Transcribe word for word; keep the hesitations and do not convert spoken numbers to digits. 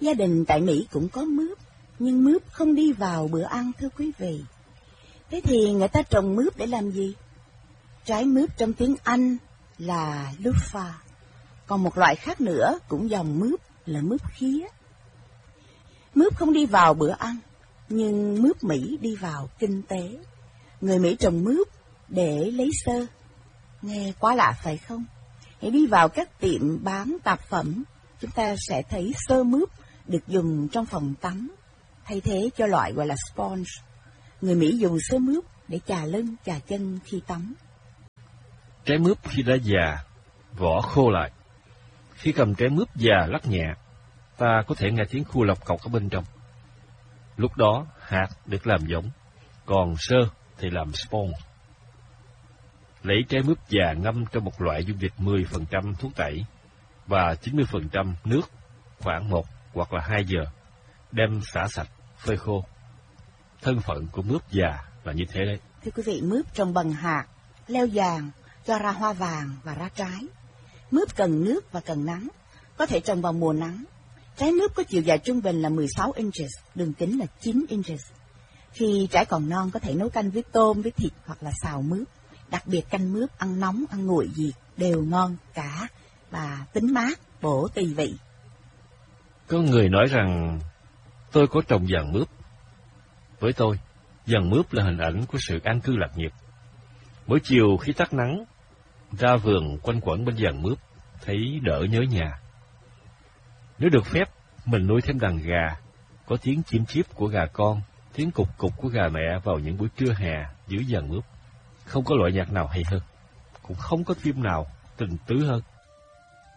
Gia đình tại Mỹ cũng có mướp, nhưng mướp không đi vào bữa ăn thưa quý vị. Thế thì người ta trồng mướp để làm gì? Trái mướp trong tiếng Anh là loofah, còn một loại khác nữa cũng dòng mướp là mướp khía. Mướp không đi vào bữa ăn, nhưng mướp Mỹ đi vào kinh tế. Người Mỹ trồng mướp để lấy xơ. Nghe quá lạ phải không? Hãy đi vào các tiệm bán tạp phẩm, chúng ta sẽ thấy xơ mướp được dùng trong phòng tắm, thay thế cho loại gọi là sponge. Người Mỹ dùng xơ mướp để chà lưng, chà chân khi tắm. Trái mướp khi đã già, vỏ khô lại. Khi cầm trái mướp già lắc nhẹ, ta có thể nghe tiếng khu lọc cọc ở bên trong. Lúc đó, hạt được làm giống, còn sơ thì làm sponge. Lấy trái mướp già ngâm trong một loại dung dịch mười phần trăm thuốc tẩy và chín mươi phần trăm nước khoảng một hoặc là hai giờ, đem xả sạch, phơi khô. Thân phận của mướp già là như thế đấy. Thưa quý vị, mướp trồng bằng hạt, leo vàng, cho ra hoa vàng và ra trái. Mướp cần nước và cần nắng, có thể trồng vào mùa nắng. Trái mướp có chiều dài trung bình là mười sáu inches, đường kính là chín inches. Khi trái còn non có thể nấu canh với tôm, với thịt hoặc là xào mướp. Đặc biệt canh mướp ăn nóng, ăn nguội gì đều ngon cả và tính mát, bổ tỳ vị. Có người nói rằng tôi có trồng giàn mướp. Với tôi, giàn mướp là hình ảnh của sự an cư lạc nghiệp. Mỗi chiều khi tắt nắng, ra vườn quanh quẩn bên giàn mướp, thấy đỡ nhớ nhà. Nếu được phép, mình nuôi thêm đàn gà, có tiếng chim chíp của gà con, tiếng cục cục của gà mẹ vào những buổi trưa hè dưới giàn mướp. Không có loại nhạc nào hay hơn, cũng không có phim nào tình tứ hơn.